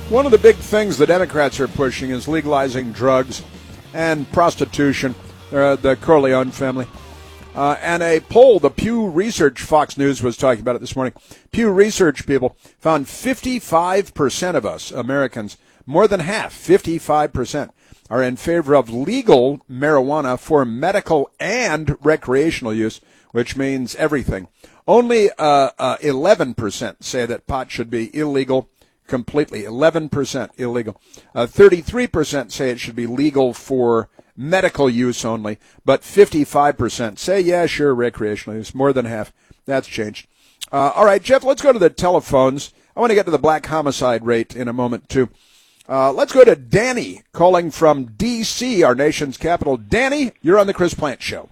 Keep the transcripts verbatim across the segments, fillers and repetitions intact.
One of the big things the Democrats are pushing is legalizing drugs and prostitution, uh, the Corleone family. Uh, and a poll, the Pew Research, Fox News was talking about it this morning. Pew Research people found fifty-five percent of us, Americans, more than half, fifty-five percent, are in favor of legal marijuana for medical and recreational use, which means everything. Only uh, uh, eleven percent say that pot should be illegal completely, eleven percent illegal. Uh, thirty-three percent say it should be legal for medical use only, but fifty-five percent say, yeah, sure, recreational use, more than half. That's changed. Uh, all right, Jeff, let's go to the telephones. I want to get to the black homicide rate in a moment, too. Uh, let's go to Danny calling from D C, our nation's capital. Danny, you're on the Chris Plante Show.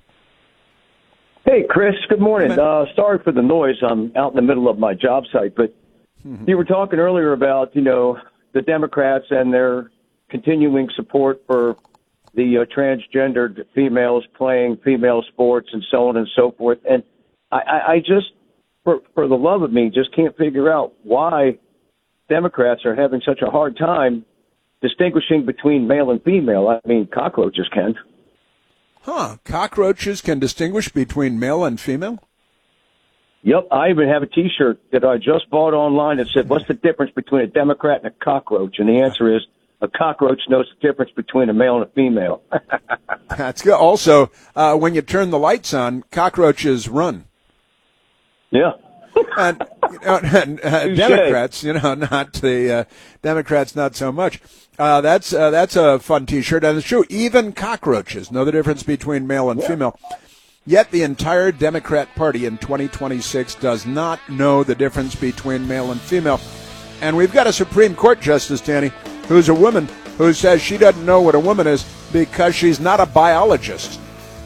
Hey, Chris, good morning. Uh, sorry for the noise. I'm out in the middle of my job site, but mm-hmm. you were talking earlier about, you know, the Democrats and their continuing support for the uh, transgendered females playing female sports and so on and so forth. And I, I, I just, for, for the love of me, just can't figure out why Democrats are having such a hard time distinguishing between male and female. I mean, cockroaches can. Huh. Cockroaches can distinguish between male and female? Yep. I even have a T-shirt that I just bought online that said, what's the difference between a Democrat and a cockroach? And the answer is, a cockroach knows the difference between a male and a female. That's good. Also, uh, when you turn the lights on, cockroaches run. Yeah. and, you know, and uh, Democrats, you know, not the uh, Democrats, not so much. Uh, that's uh, that's a fun T-shirt, and it's true. Even cockroaches know the difference between male and yeah. female. Yet the entire Democrat Party in twenty twenty-six does not know the difference between male and female. And we've got a Supreme Court justice, Danny, who's a woman who says she doesn't know what a woman is because she's not a biologist.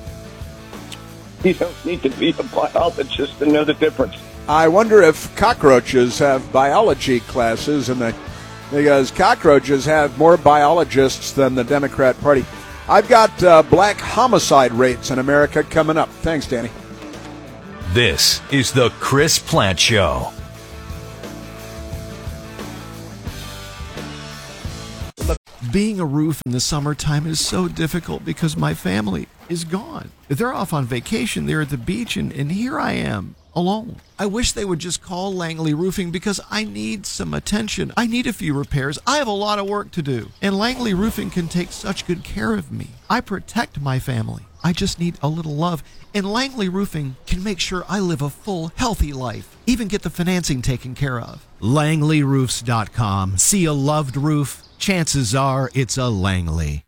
You don't need to be a biologist to know the difference. I wonder if cockroaches have biology classes, and they, because cockroaches have more biologists than the Democrat Party. I've got uh, black homicide rates in America coming up. Thanks, Danny. This is the Chris Plante Show. Being a roof in the summertime is so difficult because my family is gone. They're off on vacation. They're at the beach, and, and here I am, alone. I wish they would just call Langley Roofing because I need some attention. I need a few repairs. I have a lot of work to do. And Langley Roofing can take such good care of me. I protect my family. I just need a little love. And Langley Roofing can make sure I live a full, healthy life. Even get the financing taken care of. Langley Roofs dot com. See a loved roof? Chances are it's a Langley.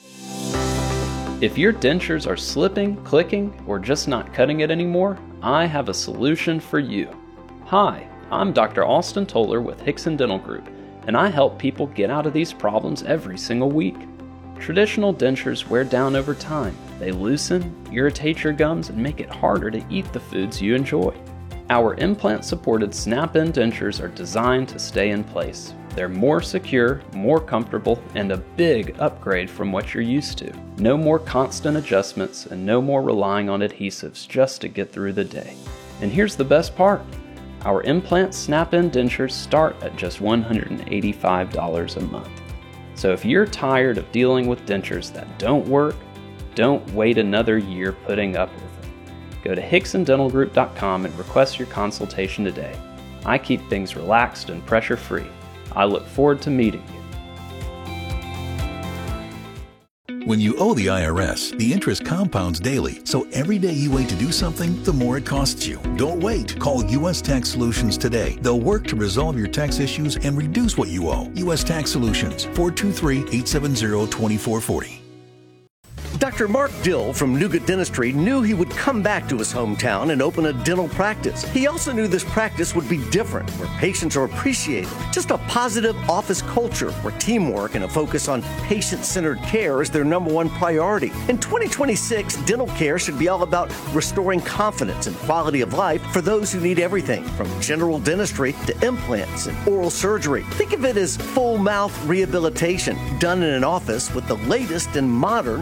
If your dentures are slipping, clicking, or just not cutting it anymore, I have a solution for you. Hi, I'm Doctor Austin Toller with Hickson Dental Group, and I help people get out of these problems every single week. Traditional dentures wear down over time. They loosen, irritate your gums, and make it harder to eat the foods you enjoy. Our implant-supported snap-in dentures are designed to stay in place. They're more secure, more comfortable, and a big upgrade from what you're used to. No more constant adjustments and no more relying on adhesives just to get through the day. And here's the best part. Our implant snap-in dentures start at just one hundred eighty-five dollars a month. So if you're tired of dealing with dentures that don't work, don't wait another year putting up with them. Go to Hickson Dental Group dot com and request your consultation today. I keep things relaxed and pressure-free. I look forward to meeting you. When you owe the I R S, the interest compounds daily, so every day you wait to do something, the more it costs you. Don't wait. Call U S Tax Solutions today. They'll work to resolve your tax issues and reduce what you owe. U S Tax Solutions, four two three, eight seven zero, two four four zero. Doctor Mark Dill from Nougat Dentistry knew he would come back to his hometown and open a dental practice. He also knew this practice would be different, where patients are appreciated. Just a positive office culture where teamwork and a focus on patient-centered care is their number one priority. In twenty twenty-six, dental care should be all about restoring confidence and quality of life for those who need everything, from general dentistry to implants and oral surgery. Think of it as full mouth rehabilitation done in an office with the latest in modern and state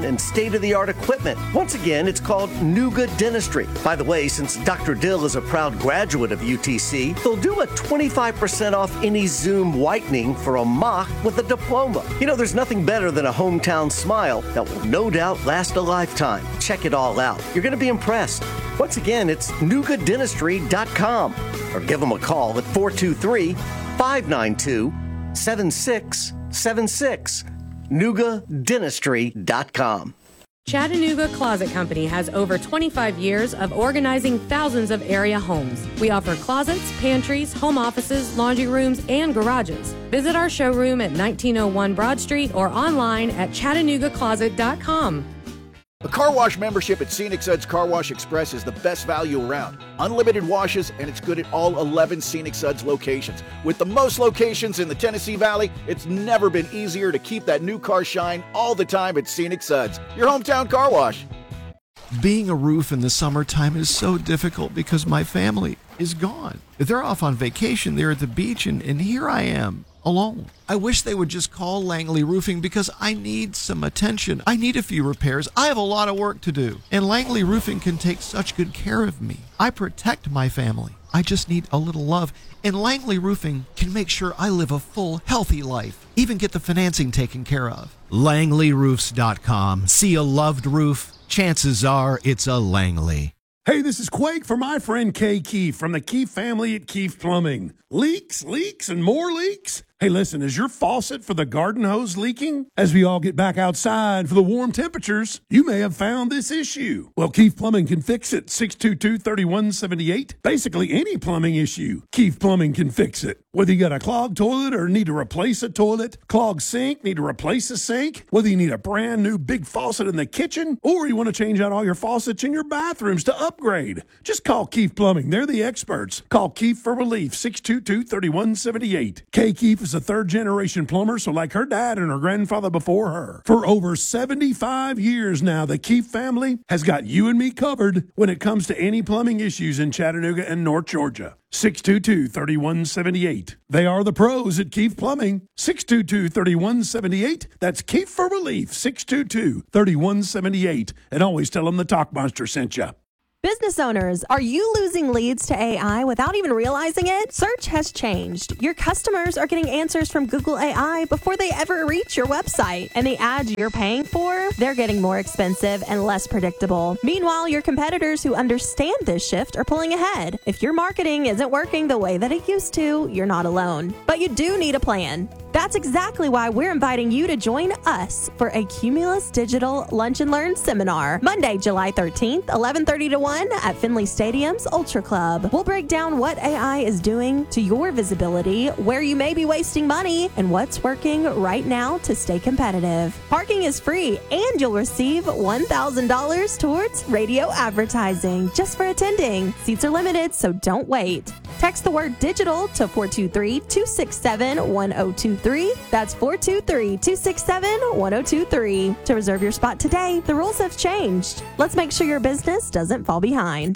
state-of-the-art equipment. Once again, it's called Nuga Dentistry. By the way, since Doctor Dill is a proud graduate of U T C, they'll do a twenty-five percent off any Zoom whitening for a mock with a diploma. You know, there's nothing better than a hometown smile that will no doubt last a lifetime. Check it all out. You're going to be impressed. Once again, it's nuga dentistry dot com or give them a call at four two three, five nine two, seven six seven six. nuga dentistry dot com. Chattanooga Closet Company has over twenty-five years of organizing thousands of area homes. We offer closets, pantries, home offices, laundry rooms, and garages. Visit our showroom at nineteen oh one Broad Street or online at chattanooga closet dot com. A car wash membership at Scenic Suds Car Wash Express is the best value around. Unlimited washes, and it's good at all eleven Scenic Suds locations. With the most locations in the Tennessee Valley, it's never been easier to keep that new car shine all the time at Scenic Suds, your hometown car wash. Being a roof in the summertime is so difficult because my family is gone. If they're off on vacation, they're at the beach, and, and here I am, alone. I wish they would just call Langley Roofing because I need some attention. I need a few repairs. I have a lot of work to do. And Langley Roofing can take such good care of me. I protect my family. I just need a little love. And Langley Roofing can make sure I live a full, healthy life. Even get the financing taken care of. Langley Roofs dot com. See a loved roof? Chances are it's a Langley. Hey, this is Quake for my friend Kay Keefe from the Keefe family at Keefe Plumbing. Leaks, leaks, and more leaks? Hey, listen, is your faucet for the garden hose leaking? As we all get back outside for the warm temperatures, you may have found this issue. Well, Keefe Plumbing can fix it. six two two, three one seven eight. Basically, any plumbing issue, Keefe Plumbing can fix it. Whether you got a clogged toilet or need to replace a toilet, clogged sink, need to replace a sink, whether you need a brand new big faucet in the kitchen, or you want to change out all your faucets in your bathrooms to upgrade, just call Keefe Plumbing. They're the experts. Call Keefe for relief, six two two, three one seven eight. Kay Keefe is a third-generation plumber, so like her dad and her grandfather before her. For over seventy-five years now, the Keefe family has got you and me covered when it comes to any plumbing issues in Chattanooga and North Georgia. six two two, three one seven eight. They are the pros at Keefe Plumbing. six two two, three one seven eight. That's Keefe for relief, six two two, three one seven eight. And always tell them the Talk Monster sent you. Business owners, are you losing leads to A I without even realizing it? Search has changed. Your customers are getting answers from Google A I before they ever reach your website. And the ads you're paying for, they're getting more expensive and less predictable. Meanwhile, your competitors who understand this shift are pulling ahead. If your marketing isn't working the way that it used to, you're not alone. But you do need a plan. That's exactly why we're inviting you to join us for a Cumulus Digital Lunch and Learn seminar, Monday, July thirteenth, eleven thirty to one at Finley Stadium's Ultra Club. We'll break down what A I is doing to your visibility, where you may be wasting money, and what's working right now to stay competitive. Parking is free, and you'll receive one thousand dollars towards radio advertising just for attending. Seats are limited, so don't wait. Text the word digital to four two three, two six seven, one zero two three. That's four two three, two six seven, one zero two three. To reserve your spot today, the rules have changed. Let's make sure your business doesn't fall behind.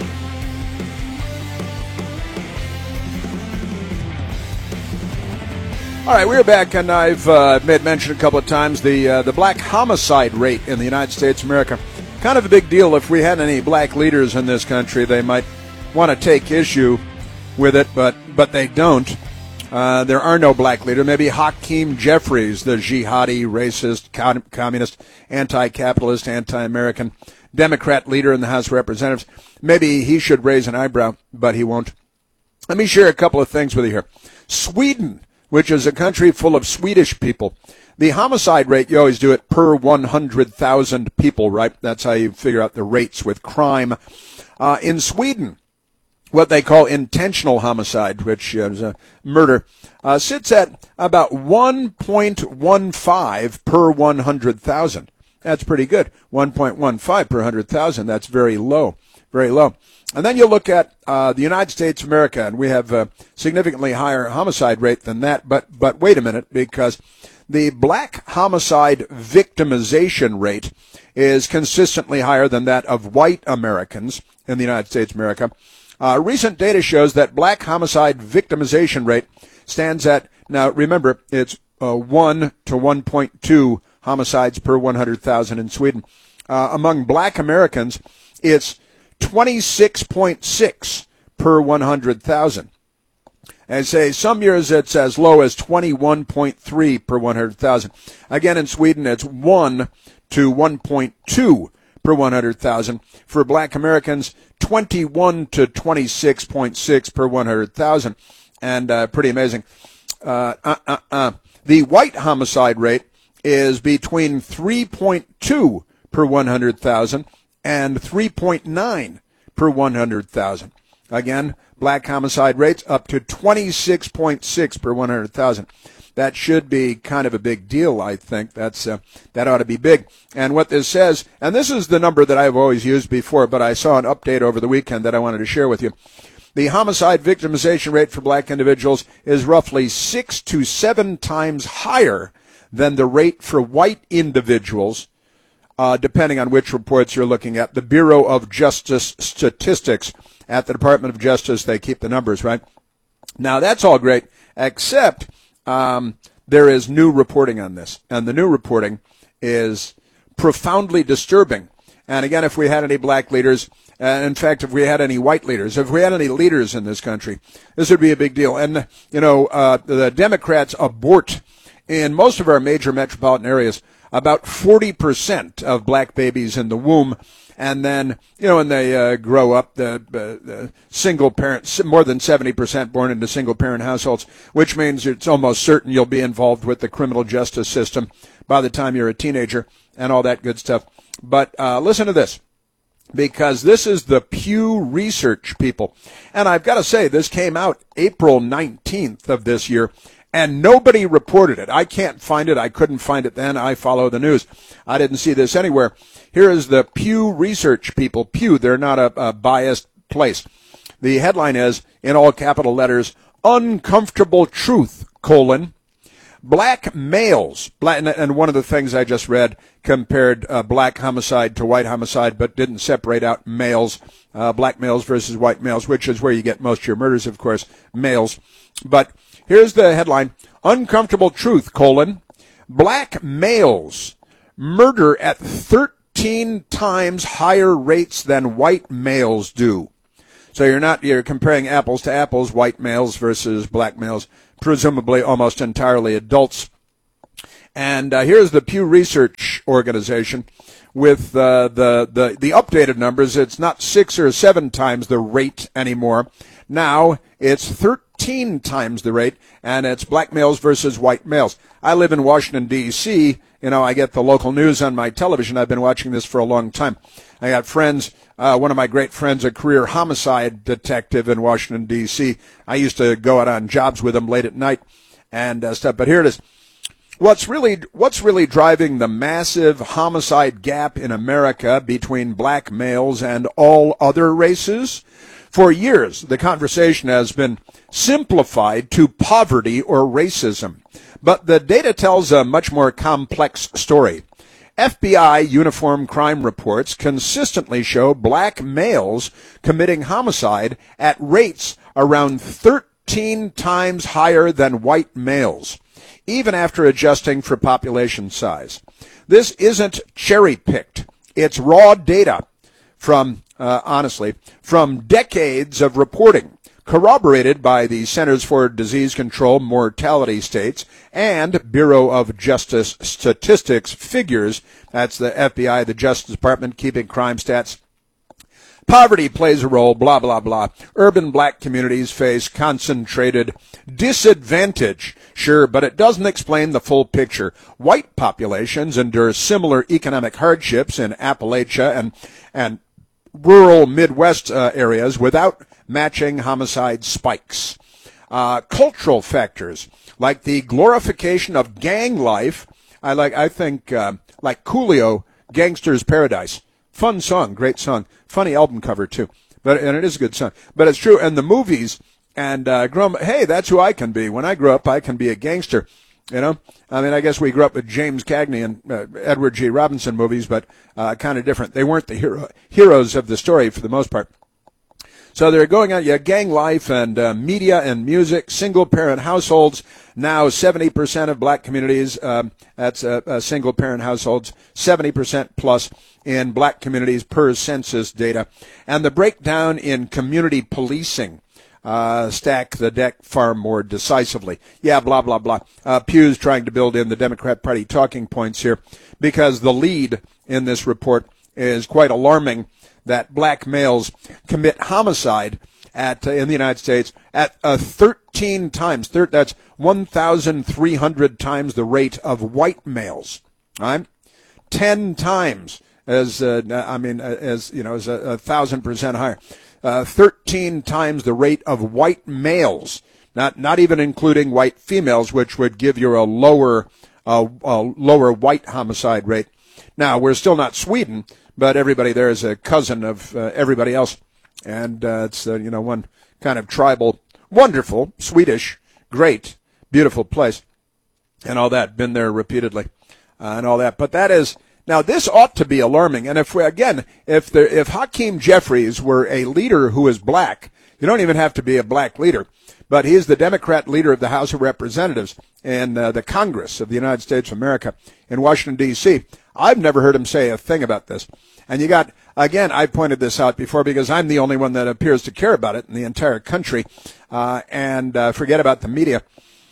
All right, we're back, and I've uh, made mention a couple of times the uh, the black homicide rate in the United States of America. Kind of a big deal. If we had any black leaders in this country, they might want to take issue with it, but but they don't. Uh, there are no black leaders. Maybe Hakeem Jeffries, the jihadi, racist, com- communist, anti-capitalist, anti-American Democrat leader in the House of Representatives. Maybe he should raise an eyebrow, but he won't. Let me share a couple of things with you here. Sweden, which is a country full of Swedish people. The homicide rate, you always do it per one hundred thousand people, right? That's how you figure out the rates with crime. Uh, in Sweden, what they call intentional homicide, which is a murder, uh, sits at about one point one five per one hundred thousand. That's pretty good. one point one five per one hundred thousand. That's very low, very low. And then you look at uh, the United States of America, and we have a significantly higher homicide rate than that. But but wait a minute, because the black homicide victimization rate is consistently higher than that of white Americans in the United States of America. Uh, recent data shows that black homicide victimization rate stands at, now remember, it's uh, one to one point two homicides per one hundred thousand in Sweden. Uh, among black Americans, it's twenty-six point six per one hundred thousand. And say some years it's as low as twenty-one point three per one hundred thousand. Again, in Sweden, it's one to one point two per one hundred thousand. For black Americans, twenty-one to twenty-six point six per one hundred thousand. And uh, pretty amazing. Uh, uh, uh, uh. The white homicide rate is between three point two per one hundred thousand and three point nine per one hundred thousand. Again, black homicide rates up to twenty-six point six per one hundred thousand. That should be kind of a big deal, I think. That's uh, that ought to be big. And what this says, and this is the number that I've always used before, but I saw an update over the weekend that I wanted to share with you. The homicide victimization rate for black individuals is roughly six to seven times higher than the rate for white individuals, uh, depending on which reports you're looking at. The Bureau of Justice Statistics at the Department of Justice, they keep the numbers, right? Now, that's all great, except um, there is new reporting on this. And the new reporting is profoundly disturbing. And again, if we had any black leaders, uh, in fact, if we had any white leaders, if we had any leaders in this country, this would be a big deal. And, you know, uh, the Democrats abort in most of our major metropolitan areas about forty percent of black babies in the womb. And then, you know, when they uh, grow up, the, uh, the single parent, more than seventy percent born into single parent households, which means it's almost certain you'll be involved with the criminal justice system by the time you're a teenager and all that good stuff. But uh, listen to this, because this is the Pew Research people. And I've got to say, this came out April nineteenth of this year, and nobody reported it. I can't find it. I couldn't find it then. I follow the news. I didn't see this anywhere. Here is the Pew Research people. Pew, they're not a, a biased place. The headline is, in all capital letters, uncomfortable truth, colon, black males. Black, and one of the things I just read compared uh, black homicide to white homicide, but didn't separate out males, uh, black males versus white males, which is where you get most of your murders, of course, males. But here's the headline, uncomfortable truth, colon, black males murder at thirteen times higher rates than white males do. So you're not, you're comparing apples to apples, white males versus black males, presumably almost entirely adults. And uh, here's the Pew Research Organization with uh, the, the, the updated numbers. It's not six or seven times the rate anymore. Now it's thirteen times the rate, and it's black males versus white males. I live in Washington, D C You know, I get the local news on my television. I've been watching this for a long time. I got friends, uh, one of my great friends, a career homicide detective in Washington, D C I used to go out on jobs with him late at night and uh, stuff. But here it is. What's really, what's really driving the massive homicide gap in America between black males and all other races? For years, the conversation has been simplified to poverty or racism. But the data tells a much more complex story. F B I uniform crime reports consistently show black males committing homicide at rates around thirteen times higher than white males, even after adjusting for population size. This isn't cherry-picked. It's raw data from, uh, honestly, from decades of reporting, corroborated by the Centers for Disease Control mortality states and Bureau of Justice Statistics figures. That's the F B I, the Justice Department, keeping crime stats. Poverty plays a role, blah, blah, blah. Urban black communities face concentrated disadvantage. Sure, but it doesn't explain the full picture. White populations endure similar economic hardships in Appalachia and, and rural Midwest uh, areas without matching homicide spikes. Uh, cultural factors like the glorification of gang life. I like. I think uh, like Coolio, "Gangster's Paradise." Fun song, great song, funny album cover too. But and it is a good song. But it's true. And the movies and uh, grown. Hey, that's who I can be. When I grow up, I can be a gangster. You know, I mean, I guess we grew up with James Cagney and uh, Edward G. Robinson movies, but uh, kind of different. They weren't the hero, heroes of the story for the most part. So they're going on, yeah, gang life and uh, media and music, single-parent households. Now seventy percent of black communities, um, that's uh, uh, single-parent households, seventy percent plus in black communities per census data. And the breakdown in community policing. Uh, stack the deck far more decisively. Yeah, blah, blah, blah. Uh, Pew's trying to build in the Democrat Party talking points here because the lead in this report is quite alarming that black males commit homicide at uh, in the United States at uh, thirteen times. Thir- that's one thousand three hundred times the rate of white males. Right? ten times as, uh, I mean, as, you know, as a, a thousand percent higher. Uh, thirteen times the rate of white males, not not even including white females, which would give you a lower uh, a lower white homicide rate. Now, we're still not Sweden, but everybody there is a cousin of uh, everybody else, and uh, it's uh, you know one kind of tribal, wonderful, Swedish, great, beautiful place, and all that. Been there repeatedly, uh, and all that. But that is. Now, this ought to be alarming, and if we, again, if the, if Hakeem Jeffries were a leader who is black, you don't even have to be a black leader, but he is the Democrat leader of the House of Representatives in uh, the Congress of the United States of America in Washington, D C I've never heard him say a thing about this. And you got, again, I pointed this out before because I'm the only one that appears to care about it in the entire country, uh, and uh, forget about the media.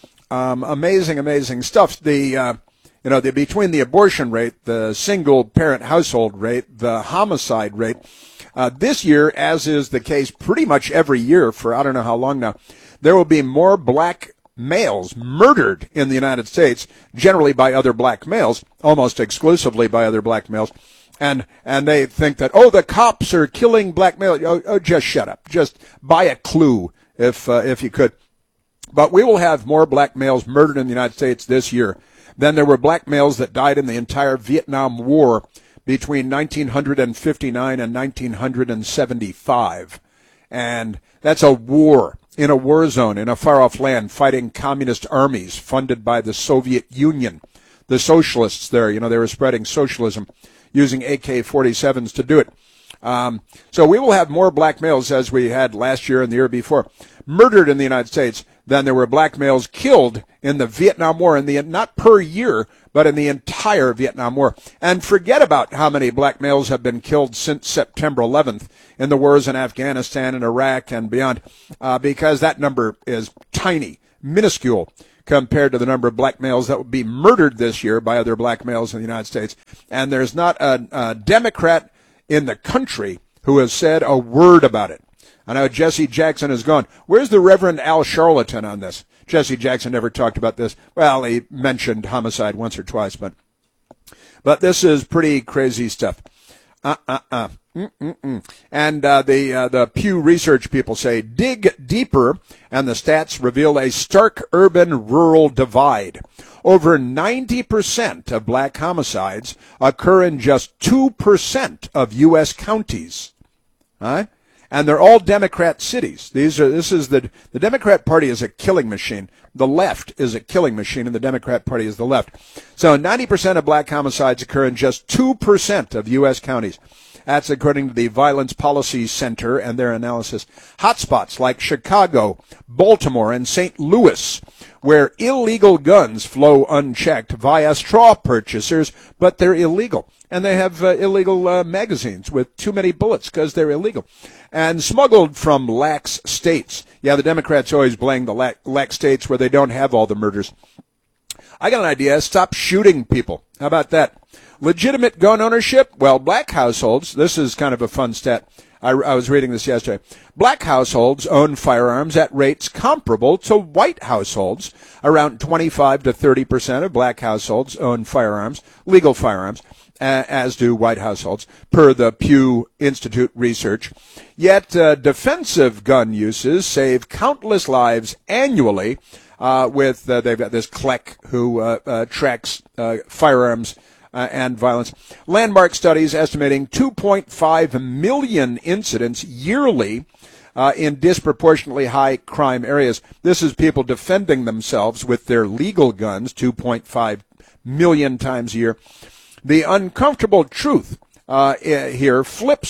Um, amazing, amazing stuff. The uh, You know, the, between the abortion rate, the single-parent household rate, the homicide rate, uh, this year, as is the case pretty much every year for I don't know how long now, there will be more black males murdered in the United States, generally by other black males, almost exclusively by other black males. And and they think that, oh, the cops are killing black males. Oh, oh just shut up. Just buy a clue if uh, if you could. But we will have more black males murdered in the United States this year than there were black males that died in the entire Vietnam War between nineteen fifty-nine and nineteen seventy-five. And that's a war in a war zone in a far-off land fighting communist armies funded by the Soviet Union. The socialists there, you know, they were spreading socialism using A K forty-sevens to do it. Um, so we will have more black males, as we had last year and the year before, murdered in the United States than there were black males killed in the Vietnam War, in the not per year, but in the entire Vietnam War. And forget about how many black males have been killed since September eleventh in the wars in Afghanistan and Iraq and beyond, uh, because that number is tiny, minuscule, compared to the number of black males that would be murdered this year by other black males in the United States. And there's not a, a Democrat in the country who has said a word about it. I know Jesse Jackson is gone. Where's the Reverend Al Charlatan on this? Jesse Jackson never talked about this. Well, he mentioned homicide once or twice, but but this is pretty crazy stuff. Uh, uh, uh. Mm-mm-mm. And uh, the uh, the Pew Research people say, dig deeper, and the stats reveal a stark urban-rural divide. Over ninety percent of black homicides occur in just two percent of U S counties. All right? And they're all Democrat cities. These are. This is the the Democrat Party is a killing machine. The left is a killing machine, and the Democrat Party is the left. So ninety percent of black homicides occur in just two percent of U S counties. That's according to the Violence Policy Center and their analysis. Hotspots like Chicago, Baltimore, and Saint Louis, where illegal guns flow unchecked via straw purchasers, but they're illegal. And they have uh, illegal uh, magazines with too many bullets because they're illegal. And smuggled from lax states. Yeah, the Democrats always blame the lax, lax states where they don't have all the murders. I got an idea. Stop shooting people. How about that? Legitimate gun ownership? Well, black households, this is kind of a fun stat. I, I was reading this yesterday. Black households own firearms at rates comparable to white households. Around twenty-five to thirty percent of black households own firearms, legal firearms, as do white households, per the Pew Institute research. Yet uh, defensive gun uses save countless lives annually, uh, with, uh, they've got this C L E C who uh, uh, tracks uh, firearms uh, and violence. Landmark studies estimating two point five million incidents yearly uh, in disproportionately high crime areas. This is people defending themselves with their legal guns, two point five million times a year. The uncomfortable truth uh, here flips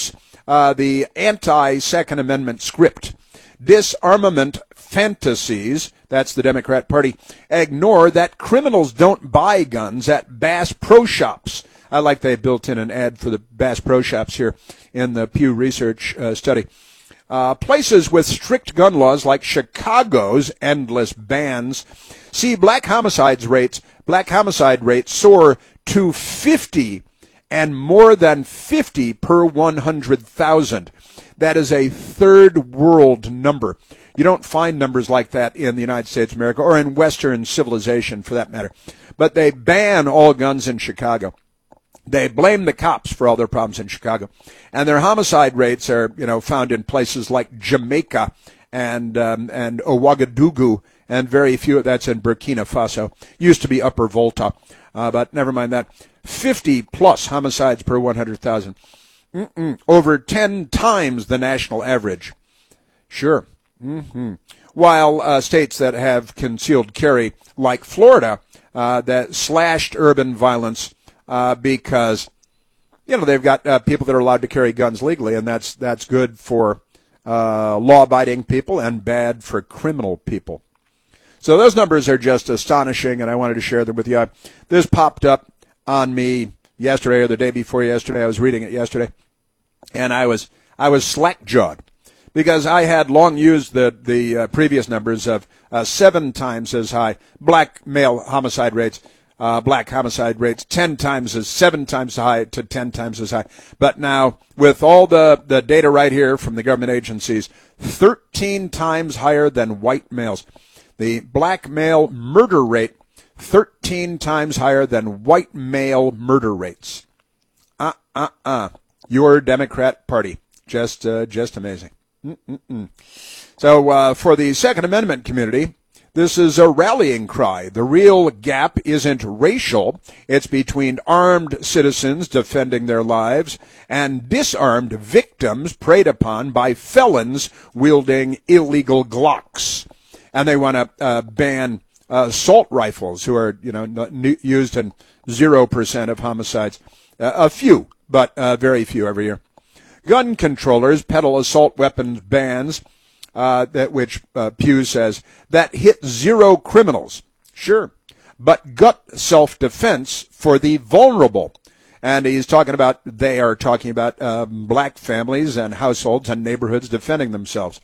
uh, the anti-Second Amendment script. Disarmament fantasies, that's the Democrat Party, ignore that criminals don't buy guns at Bass Pro Shops. I like they built in an ad for the Bass Pro Shops here in the Pew Research uh, study. Uh, places with strict gun laws like Chicago's endless bans see black homicides rates, black homicide rates soar to fifty and more than fifty per one hundred thousand. That is a third world number. You don't find numbers like that in the United States of America or in Western civilization for that matter. But they ban all guns in Chicago. They blame the cops for all their problems in Chicago. And their homicide rates are, you know, found in places like Jamaica and um, and Ouagadougou, and very few, that's in Burkina Faso. Used to be Upper Volta, uh, but never mind that. fifty plus homicides per one hundred thousand. Mm-mm. Over ten times the national average. Sure. Mm-hmm. While uh, states that have concealed carry, like Florida, uh, that slashed urban violence uh, because, you know, they've got uh, people that are allowed to carry guns legally, and that's that's good for uh, law-abiding people and bad for criminal people. So those numbers are just astonishing, and I wanted to share them with you. This popped up on me yesterday or the day before yesterday. I was reading it yesterday, and I was I was slack-jawed because I had long used the the uh, previous numbers of uh, seven times as high black male homicide rates, uh, black homicide rates ten times as seven times high to ten times as high. But now with all the the data right here from the government agencies, thirteen times higher than white males. The black male murder rate, thirteen times higher than white male murder rates. Uh, uh, uh. Your Democrat Party. Just, uh, just amazing. Mm-mm-mm. So, uh, for the Second Amendment community, this is a rallying cry. The real gap isn't racial. It's between armed citizens defending their lives and disarmed victims preyed upon by felons wielding illegal Glocks. And they want to uh, ban uh, assault rifles, who are, you know, n- used in zero percent of homicides. Uh, a few, but uh, very few every year. Gun controllers peddle assault weapons bans, uh, that which uh, Pew says that hit zero criminals. Sure, but gut self-defense for the vulnerable. And he's talking about, they are talking about uh, black families and households and neighborhoods defending themselves.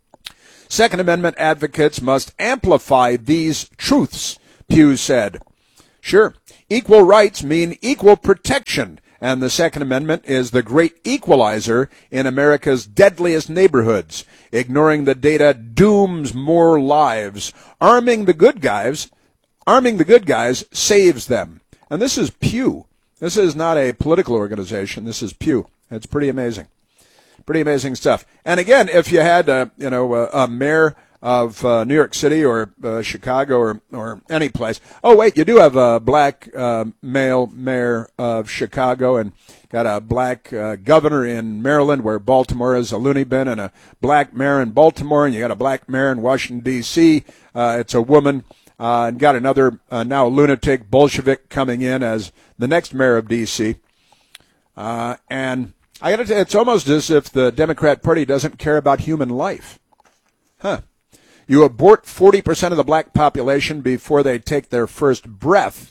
Second Amendment advocates must amplify these truths, Pew said. Sure, equal rights mean equal protection, and the Second Amendment is the great equalizer in America's deadliest neighborhoods. Ignoring the data dooms more lives. Arming the good guys, arming the good guys saves them. And this is Pew. This is not a political organization. This is Pew. It's pretty amazing. Pretty amazing stuff. And again, if you had a, you know, a, a mayor of uh, New York City or uh, Chicago or, or any place. Oh, wait, you do have a black uh, male mayor of Chicago and got a black uh, governor in Maryland, where Baltimore is a loony bin, and a black mayor in Baltimore, and you got a black mayor in Washington, D C Uh, it's a woman, uh, and got another uh, now lunatic Bolshevik coming in as the next mayor of D C Uh, and I got to tell you, it's almost as if the Democrat Party doesn't care about human life. Huh. You abort forty percent of the black population before they take their first breath.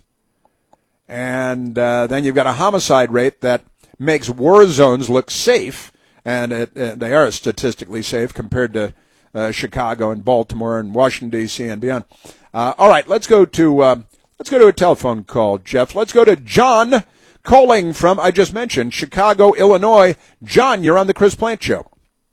And uh, then you've got a homicide rate that makes war zones look safe. And it, uh, they are statistically safe compared to uh, Chicago and Baltimore and Washington, D C and beyond. Uh, all right, let's go to uh, let's go to a telephone call, Jeff. Let's go to John, calling from, I just mentioned, Chicago, Illinois. John, you're on the Chris Plant Show.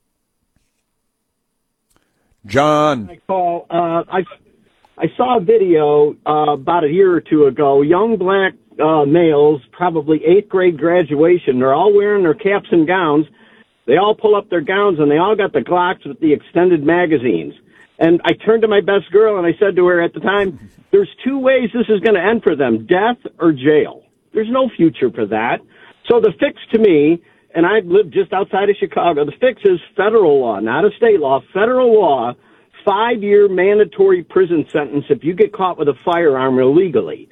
John. Hi, Paul. Uh, I, I saw a video uh, about a year or two ago. Young black uh, males, probably eighth grade graduation. They're all wearing their caps and gowns. They all pull up their gowns, and they all got the Glocks with the extended magazines. And I turned to my best girl, and I said to her at the time, there's two ways this is going to end for them, death or jail. There's no future for that. So the fix to me, and I live just outside of Chicago, the fix is federal law, not a state law, federal law, five-year mandatory prison sentence if you get caught with a firearm illegally.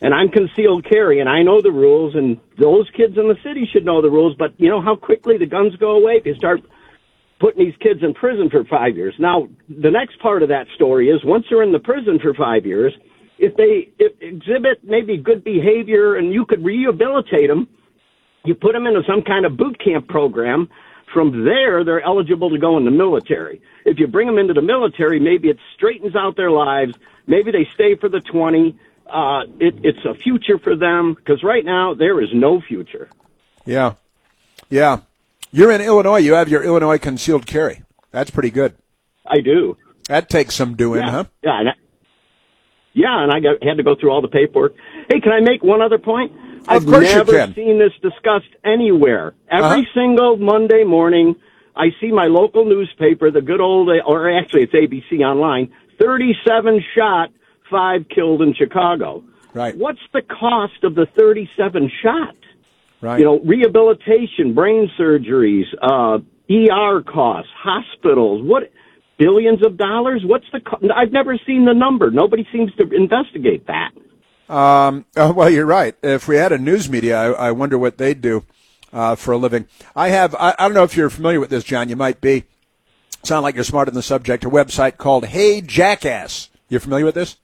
and I'm concealed carry, and I know the rules, and those kids in the city should know the rules, but you know how quickly the guns go away if you start putting these kids in prison for five years. Now, the next part of that story is once they're in the prison for five years, if they if exhibit maybe good behavior and you could rehabilitate them, you put them into some kind of boot camp program. From there, they're eligible to go in the military. If you bring them into the military, maybe it straightens out their lives. Maybe they stay for the twenty. Uh, it, it's a future for them, because right now there is no future. Yeah. Yeah. You're in Illinois. You have your Illinois concealed carry. That's pretty good. I do. That takes some doing, yeah. huh? Yeah. And I, yeah, and I got, had to go through all the paperwork. Hey, can I make one other point? Of I've course never you can. seen this discussed anywhere. Every Uh-huh. single Monday morning, I see my local newspaper, the good old, or actually it's A B C Online, thirty-seven shot, five killed in Chicago. Right. What's the cost of the thirty-seven shot? Right. You know, rehabilitation, brain surgeries, uh, E R costs, hospitals, what, billions of dollars? What's the co- I've never seen the number. Nobody seems to investigate that. Um, oh, well, you're right. If we had a news media, I, I wonder what they'd do uh, for a living. I have, I, I don't know if you're familiar with this, John. You might be. Sound like you're smart on the subject. A website called Hey Jackass. You're familiar with this?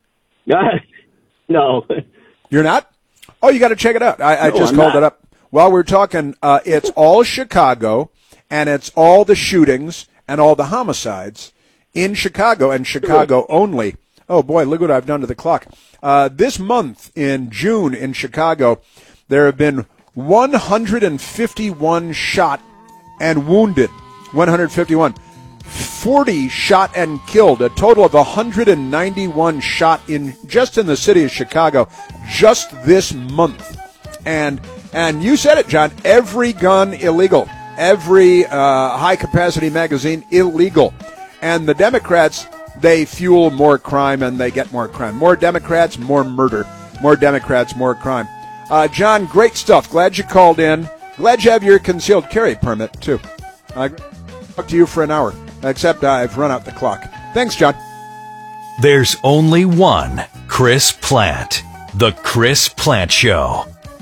No. You're not? Oh, you got to check it out. I, I No, just I'm called not. it up. While we're talking, uh, it's all Chicago, and it's all the shootings and all the homicides in Chicago, and Chicago only. Oh, boy, look what I've done to the clock. Uh, this month in June in Chicago, there have been one hundred fifty-one shot and wounded. one hundred fifty-one. forty shot and killed. A total of one hundred ninety-one shot in just in the city of Chicago just this month. And and you said it, John. Every gun illegal. Every uh, high-capacity magazine illegal. And the Democrats, they fuel more crime and they get more crime. More Democrats, more murder. More Democrats, more crime. Uh, John, great stuff. Glad you called in. Glad you have your concealed carry permit, too. I'll talk to you for an hour, except I've run out the clock. Thanks, John. There's only one Chris Plant. The Chris Plant Show.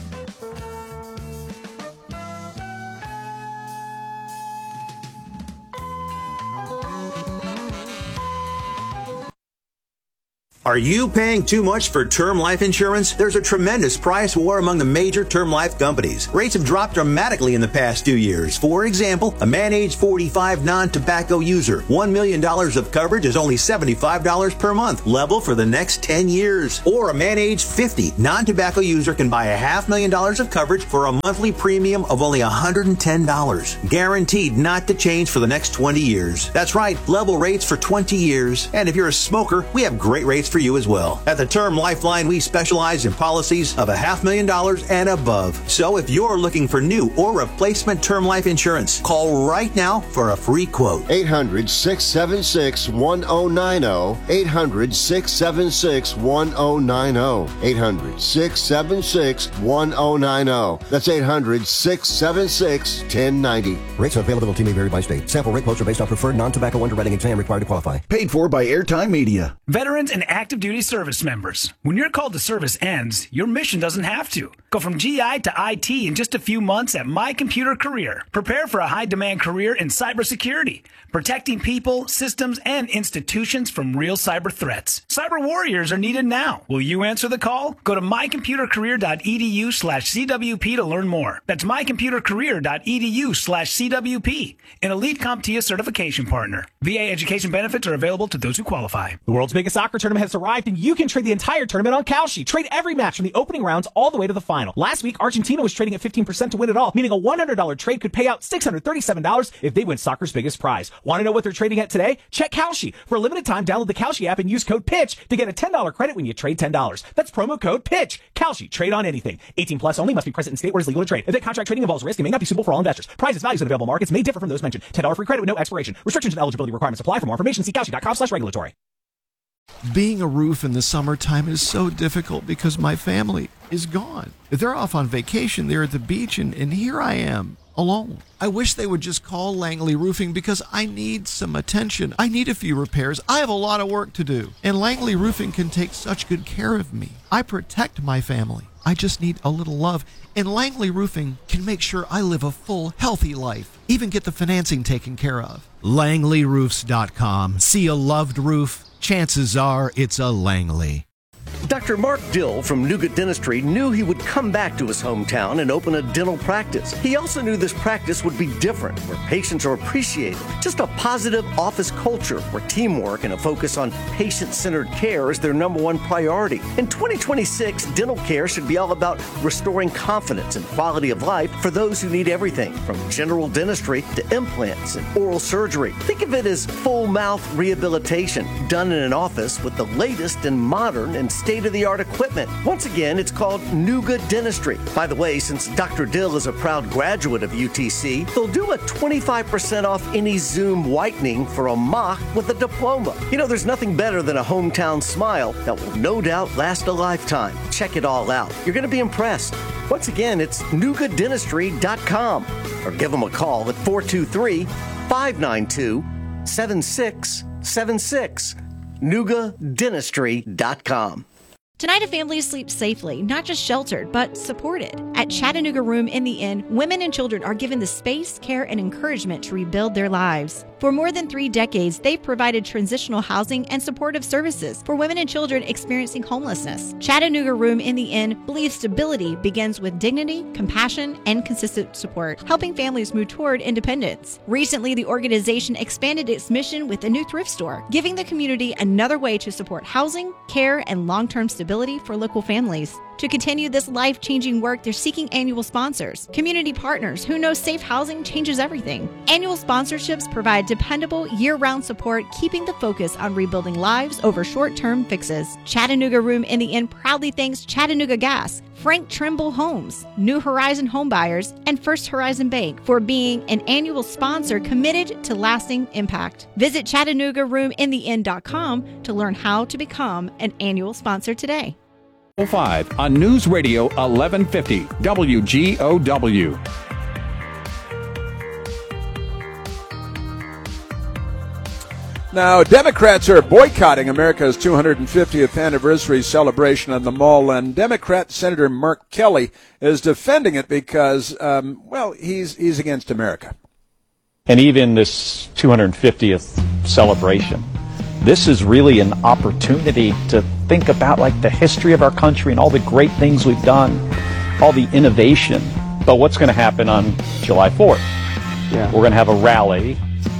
Are you paying too much for term life insurance? There's a tremendous price war among the major term life companies. Rates have dropped dramatically in the past two years. For example, a man age forty-five non-tobacco user, one million dollars of coverage is only seventy-five dollars per month, level for the next ten years. Or a man age fifty non-tobacco user can buy a half million dollars of coverage for a monthly premium of only one hundred ten dollars. Guaranteed not to change for the next twenty years. That's right, level rates for twenty years. And if you're a smoker, we have great rates for you as well. At the Term Lifeline, we specialize in policies of a half million dollars and above. So if you're looking for new or replacement term life insurance, call right now for a free quote. eight hundred, six seven six, one zero nine zero. eight hundred, six seven six, one zero nine zero. eight hundred, six seven six, one zero nine zero. That's eight hundred, six seven six, one zero nine zero. Rates and availability may vary by state. Sample rate quotes are based on preferred non-tobacco underwriting exam required to qualify. Paid for by Airtime Media. Veterans and active duty service members. When your call to service ends, your mission doesn't have to. Go from G I to I T in just a few months at My Computer Career. Prepare for a high-demand career in cybersecurity, protecting people, systems, and institutions from real cyber threats. Cyber warriors are needed now. Will you answer the call? Go to mycomputercareer.edu slash CWP to learn more. That's mycomputercareer.edu slash CWP, an elite CompTIA certification partner. V A education benefits are available to those who qualify. The world's biggest soccer tournament has arrived, and you can trade the entire tournament on Kalshi. Trade every match from the opening rounds all the way to the final. Last week, Argentina was trading at fifteen percent to win it all, meaning a one hundred dollars trade could pay out six hundred thirty-seven dollars if they win soccer's biggest prize. Want to know what they're trading at today? Check Kalshi. For a limited time, download the Kalshi app and use code PITCH to get a ten dollars credit when you trade ten dollars. That's promo code PITCH. Kalshi. Trade on anything. eighteen plus only. Must be present in state where it's legal to trade. If that contract trading involves risk, it may not be suitable for all investors. Prices, values, and available markets may differ from those mentioned. ten dollars free credit with no expiration. Restrictions and eligibility requirements apply. For more information, see kalshi.com slash regulatory. Being a roof in the summertime is so difficult because my family is gone. They're off on vacation. They're at the beach, and, and here I am alone. I wish they would just call Langley Roofing because I need some attention. I need a few repairs. I have a lot of work to do. And Langley Roofing can take such good care of me. I protect my family. I just need a little love. And Langley Roofing can make sure I live a full, healthy life. Even get the financing taken care of. Langley Roofs dot com. See a loved roof? Chances are it's a Langley. Doctor Mark Dill from Nougat Dentistry knew he would come back to his hometown and open a dental practice. He also knew this practice would be different, where patients are appreciated. Just a positive office culture where teamwork and a focus on patient-centered care is their number one priority. In twenty twenty-six, dental care should be all about restoring confidence and quality of life for those who need everything from general dentistry to implants and oral surgery. Think of it as full mouth rehabilitation done in an office with the latest and modern and state-of-the-art equipment. Once again, it's called Nougat Dentistry. By the way, since Doctor Dill is a proud graduate of U T C, they'll do a twenty-five percent off any Zoom whitening for a mock with a diploma. You know, there's nothing better than a hometown smile that will no doubt last a lifetime. Check it all out. You're going to be impressed. Once again, it's nougat dentistry dot com or give them a call at four two three, five nine two, seven six seven six. nougat dentistry dot com. Tonight, a family sleeps safely, not just sheltered, but supported. At Chattanooga Room in the Inn, women and children are given the space, care, and encouragement to rebuild their lives. For more than three decades, they've provided transitional housing and supportive services for women and children experiencing homelessness. Chattanooga Room in the Inn believes stability begins with dignity, compassion, and consistent support, helping families move toward independence. Recently, the organization expanded its mission with a new thrift store, giving the community another way to support housing, care, and long-term stability for local families. To continue this life-changing work, they're seeking annual sponsors, community partners who know safe housing changes everything. Annual sponsorships provide dependable, year-round support, keeping the focus on rebuilding lives over short-term fixes. Chattanooga Room in the Inn proudly thanks Chattanooga Gas, Frank Trimble Homes, New Horizon Homebuyers, and First Horizon Bank for being an annual sponsor committed to lasting impact. Visit Chattanooga Room in the Inn dot com to learn how to become an annual sponsor today. five on News Radio eleven fifty W G O W. Now, Democrats are boycotting America's two hundred fiftieth anniversary celebration at the mall, and Democrat Senator Mark Kelly is defending it because, um, well, he's he's against America. And even this two hundred fiftieth celebration, this is really an opportunity to think about like the history of our country and all the great things we've done, all the innovation. But what's going to happen on July fourth? Yeah. We're going to have a rally.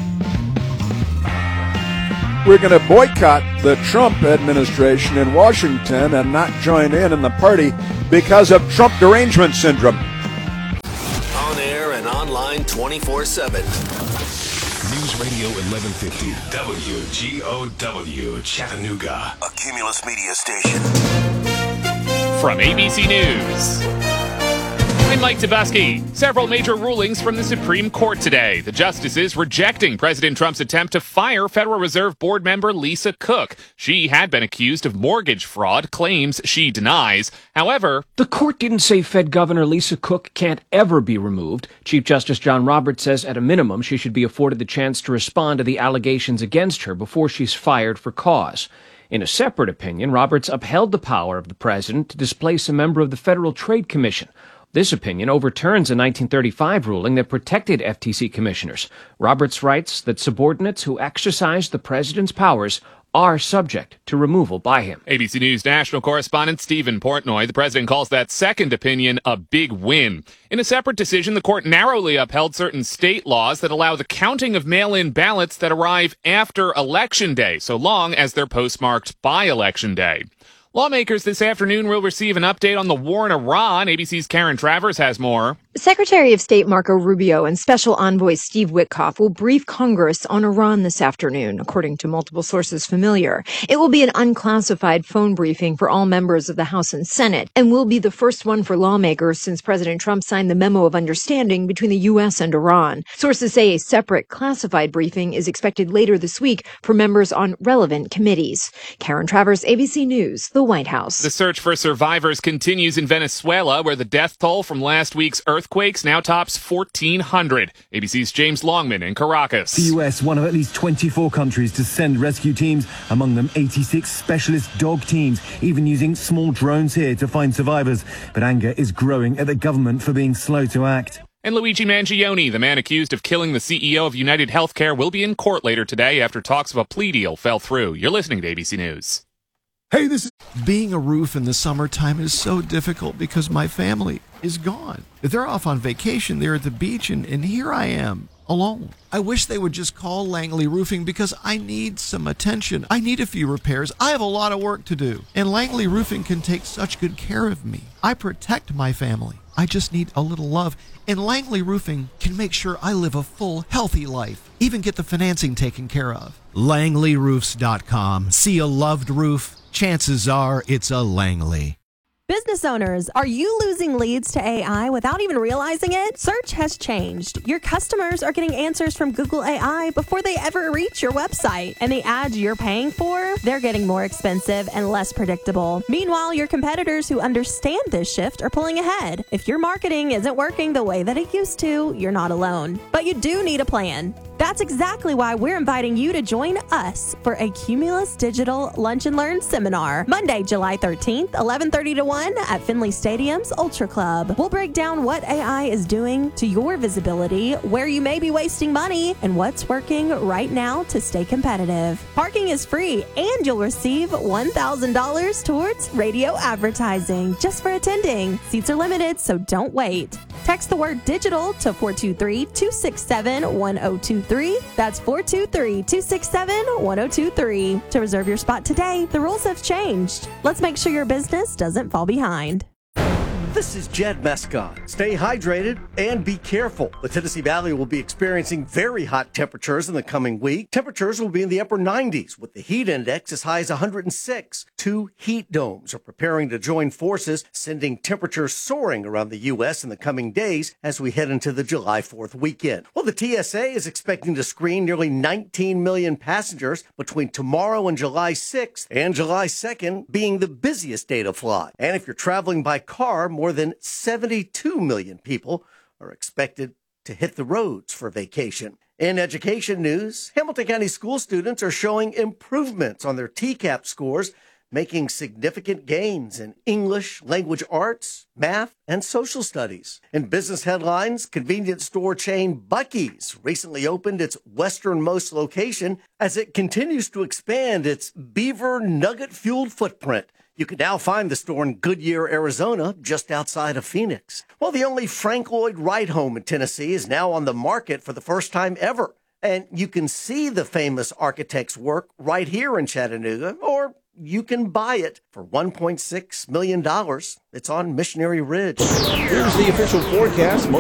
We're going to boycott the Trump administration in Washington and not join in in the party because of Trump derangement syndrome. On air and online twenty-four seven. News Radio eleven fifty W G O W Chattanooga, a Cumulus media station. From A B C News, I'm Mike Tabusky. Several major rulings from the Supreme Court today. The justices rejecting President Trump's attempt to fire Federal Reserve Board member Lisa Cook. She had been accused of mortgage fraud, claims she denies. However, the court didn't say Fed Governor Lisa Cook can't ever be removed. Chief Justice John Roberts says at a minimum she should be afforded the chance to respond to the allegations against her before she's fired for cause. In a separate opinion, Roberts upheld the power of the president to displace a member of the Federal Trade Commission. This opinion overturns a nineteen thirty-five ruling that protected F T C commissioners. Roberts writes that subordinates who exercise the president's powers are subject to removal by him. A B C News national correspondent Stephen Portnoy, the president calls that second opinion a big win. In a separate decision, the court narrowly upheld certain state laws that allow the counting of mail-in ballots that arrive after Election Day, so long as they're postmarked by Election Day. Lawmakers this afternoon will receive an update on the war in Iran. A B C's Karen Travers has more. Secretary of State Marco Rubio and Special Envoy Steve Witkoff will brief Congress on Iran this afternoon, according to multiple sources familiar. It will be an unclassified phone briefing for all members of the House and Senate, and will be the first one for lawmakers since President Trump signed the memo of understanding between the U S and Iran. Sources say a separate classified briefing is expected later this week for members on relevant committees. Karen Travers, A B C News, the White House. The search for survivors continues in Venezuela, where the death toll from last week's earthquake earthquakes now tops fourteen hundred. A B C's James Longman in Caracas. The U S, one of at least twenty-four countries to send rescue teams, among them eighty-six specialist dog teams, even using small drones here to find survivors. But anger is growing at the government for being slow to act. And Luigi Mangione, the man accused of killing the C E O of United Healthcare, will be in court later today after talks of a plea deal fell through. You're listening to A B C News. Hey, this is... Being a roof in the summertime is so difficult because my family is gone. They're off on vacation. They're at the beach, and, and here I am, alone. I wish they would just call Langley Roofing because I need some attention. I need a few repairs. I have a lot of work to do. And Langley Roofing can take such good care of me. I protect my family. I just need a little love. And Langley Roofing can make sure I live a full, healthy life. Even get the financing taken care of. Langley Roofs dot com. See a loved roof? Chances are it's a Langley. Business owners, are you losing leads to A I without even realizing it? Search has changed. Your customers are getting answers from Google A I before they ever reach your website. And the ads you're paying for, they're getting more expensive and less predictable. Meanwhile, your competitors who understand this shift are pulling ahead. If your marketing isn't working the way that it used to, you're not alone. But you do need a plan. That's exactly why we're inviting you to join us for a Cumulus Digital Lunch and Learn seminar, Monday, July thirteenth, eleven thirty to one at Finley Stadium's Ultra Club. We'll break down what A I is doing to your visibility, where you may be wasting money, and what's working right now to stay competitive. Parking is free, and you'll receive one thousand dollars towards radio advertising just for attending. Seats are limited, so don't wait. Text the word digital to four two three, two six seven, one zero two three. That's four two three, two six seven, one zero two three. To reserve your spot today, the rules have changed. Let's make sure your business doesn't fall behind. This is Jed Mescott. Stay hydrated and be careful. The Tennessee Valley will be experiencing very hot temperatures in the coming week. Temperatures will be in the upper nineties with the heat index as high as one hundred six. Two heat domes are preparing to join forces, sending temperatures soaring around the U S in the coming days as we head into the July fourth weekend. Well, the T S A is expecting to screen nearly nineteen million passengers between tomorrow and July sixth, and July second being the busiest day to fly. And if you're traveling by car, more More than seventy-two million people are expected to hit the roads for vacation. In education news, Hamilton County school students are showing improvements on their T CAP scores, making significant gains in English, language arts, math, and social studies. In business headlines, convenience store chain Buc-ee's recently opened its westernmost location as it continues to expand its Beaver Nugget-fueled footprint. You can now find the store in Goodyear, Arizona, just outside of Phoenix. Well, the only Frank Lloyd Wright home in Tennessee is now on the market for the first time ever. And you can see the famous architect's work right here in Chattanooga, or you can buy it for one point six million dollars. It's on Missionary Ridge. Here's the official forecast.